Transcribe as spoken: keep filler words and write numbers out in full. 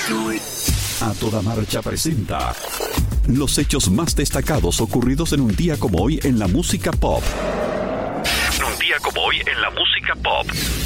A Toda Marcha presenta los hechos más destacados ocurridos en un día como hoy en la música pop. Un día como hoy en la música pop.